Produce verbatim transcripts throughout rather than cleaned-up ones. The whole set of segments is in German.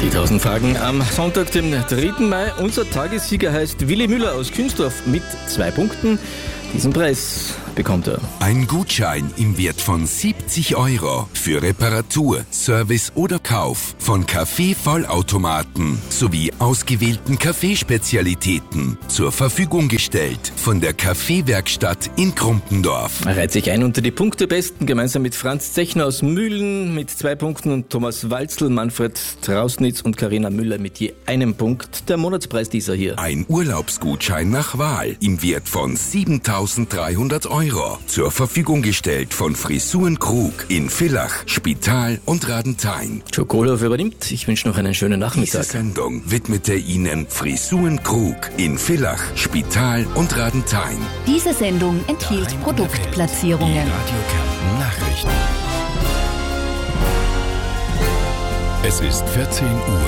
Die tausend Fragen am Sonntag, dem dritten Mai. Unser Tagessieger heißt Willi Müller aus Künsdorf mit zwei Punkten. Diesen Preis bekommt er. Ein Gutschein im Wert von siebzig Euro für Reparatur, Service oder Kauf von Kaffee-Vollautomaten sowie ausgewählten Kaffeespezialitäten zur Verfügung gestellt von der Kaffeewerkstatt in Krumpendorf. Er reiht sich ein unter die Punktebesten, gemeinsam mit Franz Zechner aus Mühlen mit zwei Punkten und Thomas Walzl, Manfred Trausnitz und Carina Müller mit je einem Punkt. Der Monatspreis dieser hier. Ein Urlaubsgutschein nach Wahl im Wert von siebentausenddreihundert Euro. Zur Verfügung gestellt von Frisuren Krug in Villach, Spital und Radenthein. Joe Kohlhoff übernimmt. Ich wünsche noch einen schönen Nachmittag. Diese Sendung widmete Ihnen Frisuren Krug in Villach, Spital und Radenthein. Diese Sendung enthielt Daheim Produktplatzierungen. Die Radio Kärnten Nachrichten. Es ist vierzehn Uhr.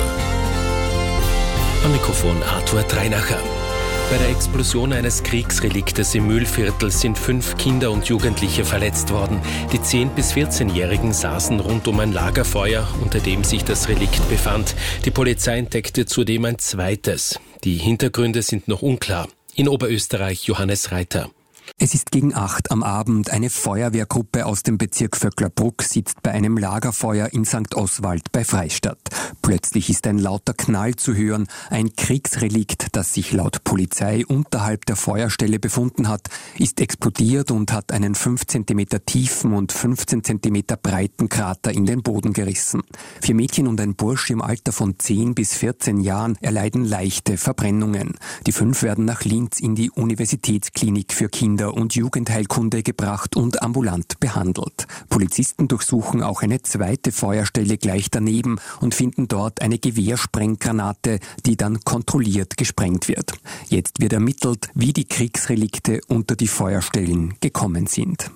Am Mikrofon Arthur Dreinacher. Bei der Explosion eines Kriegsreliktes im Mühlviertel sind fünf Kinder und Jugendliche verletzt worden. Die zehn- bis vierzehnjährigen saßen rund um ein Lagerfeuer, unter dem sich das Relikt befand. Die Polizei entdeckte zudem ein zweites. Die Hintergründe sind noch unklar. In Oberösterreich Johannes Reiter. Es ist gegen acht am Abend. Eine Feuerwehrgruppe aus dem Bezirk Vöcklerbruck sitzt bei einem Lagerfeuer in Sankt Oswald bei Freistadt. Plötzlich ist ein lauter Knall zu hören. Ein Kriegsrelikt, das sich laut Polizei unterhalb der Feuerstelle befunden hat, ist explodiert und hat einen fünf Zentimeter tiefen und fünfzehn Zentimeter breiten Krater in den Boden gerissen. Vier Mädchen und ein Bursch im Alter von zehn bis vierzehn Jahren erleiden leichte Verbrennungen. Die fünf werden nach Linz in die Universitätsklinik für Kinder- und Jugendheilkunde gebracht und ambulant behandelt. Polizisten durchsuchen auch eine zweite Feuerstelle gleich daneben und finden dort eine Gewehrsprenggranate, die dann kontrolliert gesprengt wird. Jetzt wird ermittelt, wie die Kriegsrelikte unter die Feuerstellen gekommen sind.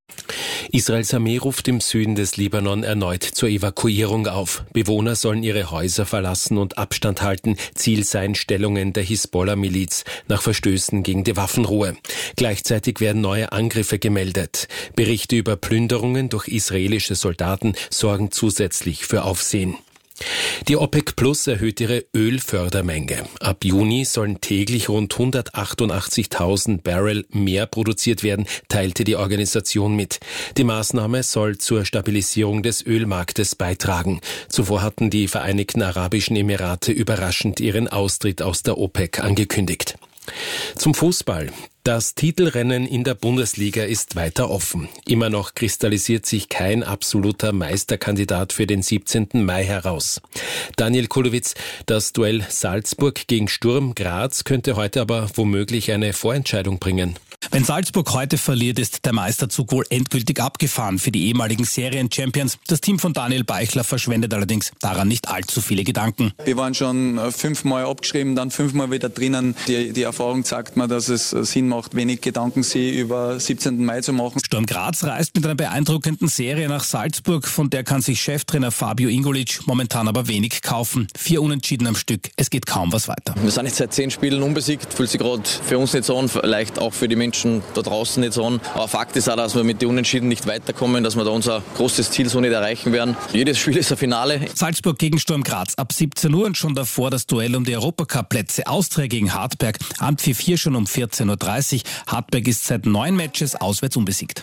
Israels Armee ruft im Süden des Libanon erneut zur Evakuierung auf. Bewohner sollen ihre Häuser verlassen und Abstand halten. Ziel seien Stellungen der Hisbollah-Miliz nach Verstößen gegen die Waffenruhe. Gleichzeitig werden neue Angriffe gemeldet. Berichte über Plünderungen durch israelische Soldaten sorgen zusätzlich für Aufsehen. Die OPEC Plus erhöht ihre Ölfördermenge. Ab Juni sollen täglich rund hundertachtundachtzigtausend Barrel mehr produziert werden, teilte die Organisation mit. Die Maßnahme soll zur Stabilisierung des Ölmarktes beitragen. Zuvor hatten die Vereinigten Arabischen Emirate überraschend ihren Austritt aus der OPEC angekündigt. Zum Fußball. Das Titelrennen in der Bundesliga ist weiter offen. Immer noch kristallisiert sich kein absoluter Meisterkandidat für den siebzehnten Mai heraus. Daniel Kulowitz, das Duell Salzburg gegen Sturm Graz könnte heute aber womöglich eine Vorentscheidung bringen. Wenn Salzburg heute verliert, ist der Meisterzug wohl endgültig abgefahren für die ehemaligen Serien-Champions. Das Team von Daniel Beichler verschwendet allerdings daran nicht allzu viele Gedanken. Wir waren schon fünfmal abgeschrieben, dann fünfmal wieder drinnen. Die, die Erfahrung sagt mir, dass es Sinn macht, wenig Gedanken sich über siebzehnten Mai zu machen. Sturm Graz reist mit einer beeindruckenden Serie nach Salzburg, von der kann sich Cheftrainer Fabio Ingolic momentan aber wenig kaufen. Vier Unentschieden am Stück, es geht kaum was weiter. Wir sind jetzt seit zehn Spielen unbesiegt, fühlt sich gerade für uns nicht so an, vielleicht auch für die Menschen da draußen nicht so an. Aber Fakt ist auch, dass wir mit den Unentschieden nicht weiterkommen, dass wir da unser großes Ziel so nicht erreichen werden. Jedes Spiel ist ein Finale. Salzburg gegen Sturm Graz ab siebzehn Uhr und schon davor das Duell um die Europacup-Plätze. Austria gegen Hartberg, Anpfiff hier schon um vierzehn Uhr dreißig. Hartberg ist seit neun Matches auswärts unbesiegt.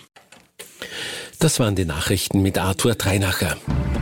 Das waren die Nachrichten mit Arthur Dreinacher.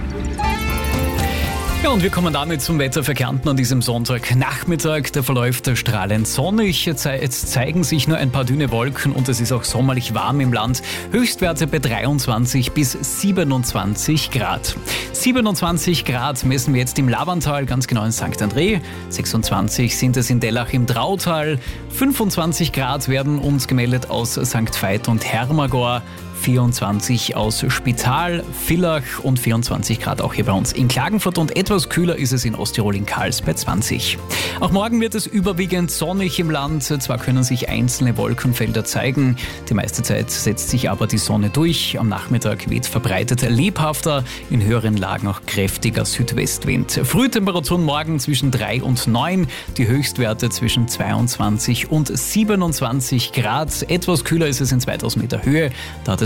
Ja, und wir kommen damit zum Wetter für Kärnten an diesem Sonntagnachmittag. Der verläuft strahlend sonnig. Jetzt zeigen sich nur ein paar dünne Wolken und es ist auch sommerlich warm im Land. Höchstwerte bei dreiundzwanzig bis siebenundzwanzig Grad. siebenundzwanzig Grad messen wir jetzt im Lavantal, ganz genau in Sankt André. sechsundzwanzig sind es in Dellach im Drautal. fünfundzwanzig Grad werden uns gemeldet aus Sankt Veit und Hermagor. vierundzwanzig aus Spital, Villach und vierundzwanzig Grad auch hier bei uns in Klagenfurt und etwas kühler ist es in Osttirol in Kals bei zwanzig. Auch morgen wird es überwiegend sonnig im Land, zwar können sich einzelne Wolkenfelder zeigen, die meiste Zeit setzt sich aber die Sonne durch, am Nachmittag weht verbreitet lebhafter, in höheren Lagen auch kräftiger Südwestwind. Frühtemperaturen morgen zwischen drei und neun, die Höchstwerte zwischen zweiundzwanzig und siebenundzwanzig Grad, etwas kühler ist es in zweitausend Meter Höhe, da hat es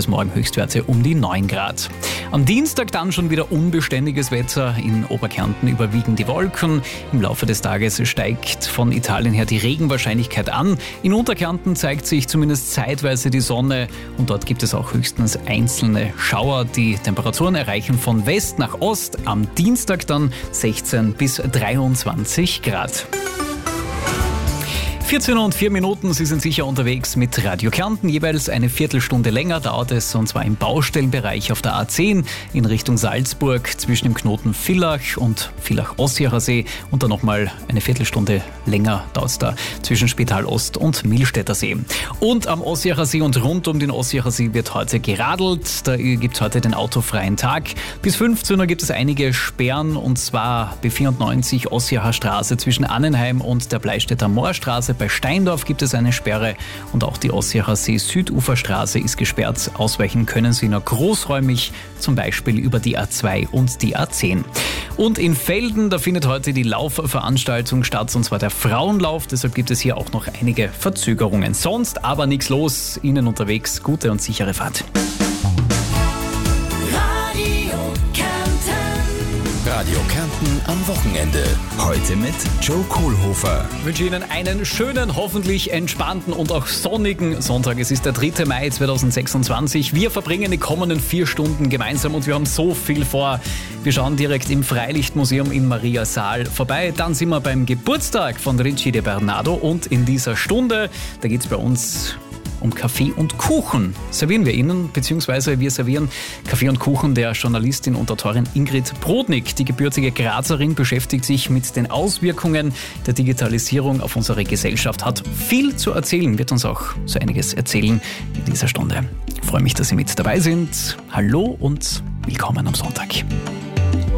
morgen Höchstwerte um die neun Grad. Am Dienstag dann schon wieder unbeständiges Wetter. In Oberkärnten überwiegen die Wolken. Im Laufe des Tages steigt von Italien her die Regenwahrscheinlichkeit an. In Unterkärnten zeigt sich zumindest zeitweise die Sonne und dort gibt es auch höchstens einzelne Schauer. Die Temperaturen erreichen von West nach Ost am Dienstag dann sechzehn bis dreiundzwanzig Grad. vierzehn und vier Minuten, Sie sind sicher unterwegs mit Radio Kärnten. Jeweils eine Viertelstunde länger dauert es, und zwar im Baustellenbereich auf der A zehn in Richtung Salzburg zwischen dem Knoten Villach und Villach-Ossiacher See. Und dann nochmal eine Viertelstunde länger dauert es da zwischen Spital Ost und Millstätter See. Und am Ossiacher See und rund um den Ossiacher See wird heute geradelt. Da gibt es heute den autofreien Tag. Bis fünfzehn Uhr gibt es einige Sperren, und zwar B vierundneunzig Ossiacher Straße zwischen Annenheim und der Bleistädter Moorstraße. Bei Steindorf gibt es eine Sperre und auch die Ossiacher See Süduferstraße ist gesperrt. Ausweichen können Sie nur großräumig, zum Beispiel über die A zwei und die A zehn. Und in Velden, da findet heute die Laufveranstaltung statt, und zwar der Frauenlauf. Deshalb gibt es hier auch noch einige Verzögerungen. Sonst aber nichts los. Ihnen unterwegs gute und sichere Fahrt. Radio Kärnten am Wochenende. Heute mit Joe Kohlhofer. Ich wünsche Ihnen einen schönen, hoffentlich entspannten und auch sonnigen Sonntag. Es ist der dritte Mai zweitausendsechsundzwanzig. Wir verbringen die kommenden vier Stunden gemeinsam und wir haben so viel vor. Wir schauen direkt im Freilichtmuseum in Mariasaal vorbei. Dann sind wir beim Geburtstag von Richie de Bernardo und in dieser Stunde, da geht es bei uns um Kaffee und Kuchen. Servieren wir Ihnen, beziehungsweise wir servieren Kaffee und Kuchen der Journalistin und Autorin Ingrid Brodnik. Die gebürtige Grazerin beschäftigt sich mit den Auswirkungen der Digitalisierung auf unsere Gesellschaft, hat viel zu erzählen, wird uns auch so einiges erzählen in dieser Stunde. Ich freue mich, dass Sie mit dabei sind. Hallo und willkommen am Sonntag.